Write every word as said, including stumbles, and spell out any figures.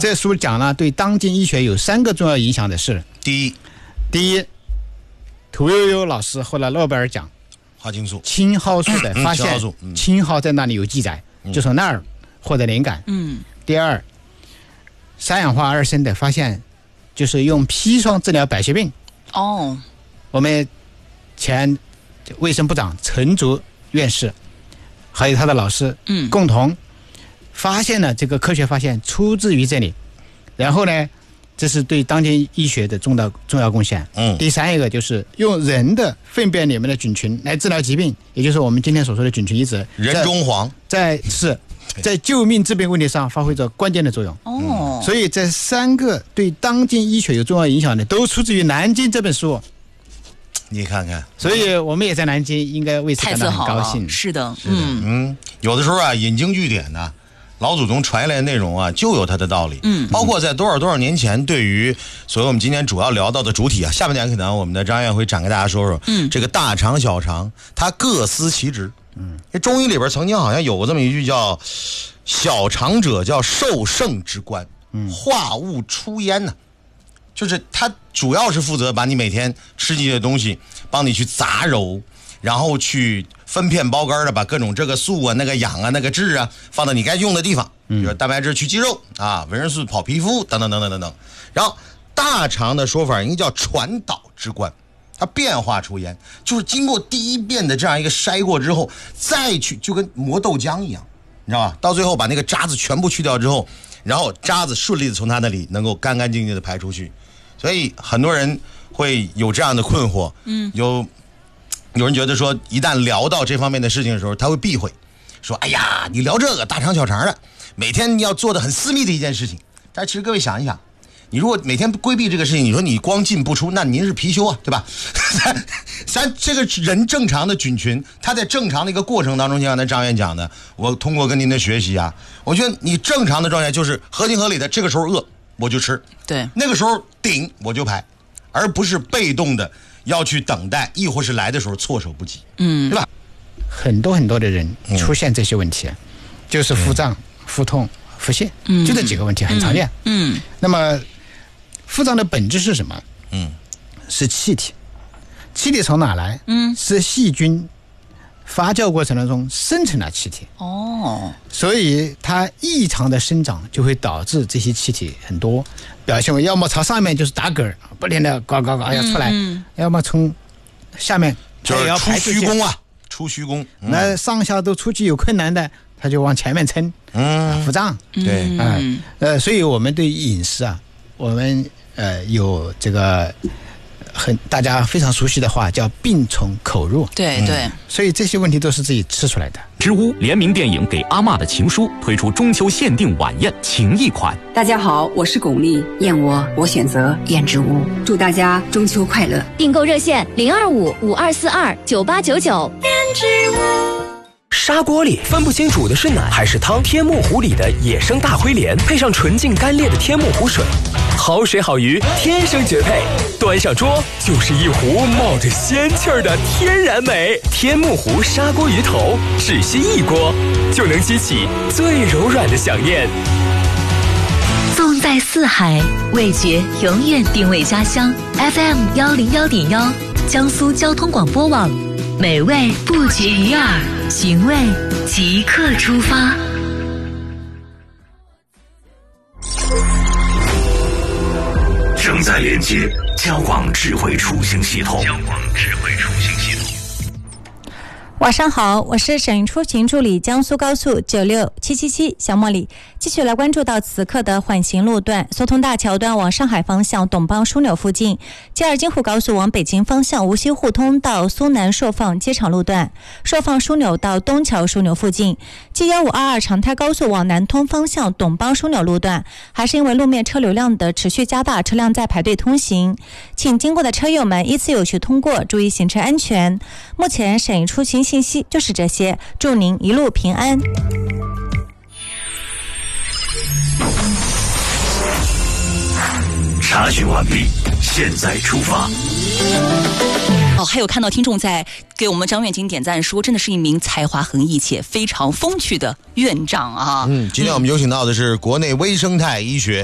这书讲了对当今医学有三个重要影响的事。 第一， 第一，屠呦呦老师获了诺贝尔奖， 花青素、 青蒿素的发现， 嗯、 青蒿在那里有记载，嗯、就从那儿获得灵感。 嗯。 第二，三氧化二砷的发现，就是用砒霜治疗白血病。 哦， 我们前卫生部长陈竺院士还有他的老师， 嗯， 共同发现了这个科学发现出自于这里。然后呢，这是对当今医学的重大重要贡献。 嗯， 第三一个就是用人的粪便里面的菌群来治疗疾病，也就是我们今天所说的菌群移植。 人中黄在是在救命治病问题上发挥着关键的作用。 哦， 所以这三个对当今医学有重要影响的，都出自于《南京》这本书。 你看看， 所以我们也在南京，应该为此感到很高兴。 是的， 嗯嗯，有的时候啊，引经据典呢，老祖宗传下来的内容啊，就有它的道理。 嗯， 包括在多少多少年前，对于所谓我们今天主要聊到的主体啊，下半点可能我们的张院会展给大家说说。 嗯， 这个大肠小肠，它各司其职。嗯，这中医里边曾经好像有过这么一句叫“小肠者叫受盛之官，嗯，化物出焉”呢。就是它主要是负责把你每天吃进去的东西帮你去杂糅，然后去分片包干的把各种这个素啊、那个氧啊、那个质啊放到你该用的地方，比如蛋白质去肌肉啊，维生素跑皮肤等等等等等等。然后大肠的说法应该叫传导之官，它变化出焉，就是经过第一遍的这样一个筛过之后，再去就跟磨豆浆一样，你知道吧？到最后把那个渣子全部去掉之后，然后渣子顺利的从它那里能够干干净净的排出去。所以很多人会有这样的困惑，嗯，有有人觉得说，一旦聊到这方面的事情的时候，他会避讳，说：“哎呀，你聊这个大肠小肠的，每天你要做的很私密的一件事情。”但其实各位想一想，你如果每天规避这个事情，你说你光进不出，那您是貔貅啊，对吧？咱这个人正常的菌群，它在正常的一个过程当中，就像咱张院讲的，我通过跟您的学习啊，我觉得你正常的状态就是合情合理的，这个时候饿我就吃， 对， 那个时候顶我就排，而不是被动的要去等待，亦或是来的时候措手不及， 嗯， 对吧？ 很多很多的人出现这些问题，嗯、就是腹胀、腹痛、腹泻，嗯，就这几个问题很常见。 嗯，嗯那么腹胀的本质是什么？ 嗯， 是气体。气体从哪来？ 嗯， 是细菌发酵过程当中生成了气体。 哦， 所以它异常的生长就会导致这些气体很多，表现为要么朝上面就是打嗝，不停的搞搞搞要出来， 嗯、 要么从下面就是出虚功啊，出虚功。 嗯、那上下都出去有困难的，他就往前面撑， 嗯， 腹胀， 对， 啊、嗯，呃，所以我们对饮食啊，我们呃有这个。很大家非常熟悉的话叫病从口入， 对对、嗯， 所以这些问题都是自己吃出来的。 知屋联名电影《给阿嬷的情书》推出中秋限定晚宴情谊款。 大家好，我是巩俐，燕窝我选择燕之屋，祝大家中秋快乐。 订购热线零二五五二四二九八九九。燕之屋。 砂锅里分不清煮的是奶还是汤，天目湖里的野生大灰鲢配上纯净干裂的天目湖水，好水好鱼天生绝配，端上桌就是一壶冒着仙气儿的天然美。天目湖砂锅鱼头只需一锅就能激起最柔软的想念。 纵在四海，味觉永远定位家乡。 F M 幺零幺点幺，江苏交通广播网，美味不绝于耳，寻味即刻出发。 正在连接交广智慧出行系统。交广智慧出行系统。 晚上好，我是省运出行助理江苏高速九六七七七小茉莉，继续来关注到此刻的缓行路段：苏通大桥段往上海方向董邦枢纽附近，京二京沪高速往北京方向无锡互通到苏南朔放机场路段，朔放枢纽到东桥枢纽附近。G 一五二二长泰高速往南通方向董邦枢纽路段，还是因为路面车流量的持续加大，车辆在排队通行，请经过的车友们依次有序通过，注意行车安全。目前省运出行信息就是这些，祝您一路平安。 查询完毕，现在出发。 哦，还有看到听众在给我们张院警点赞说，真的是一名才华横溢且非常风趣的院长啊。 嗯，今天我们有请到的是国内微生态医学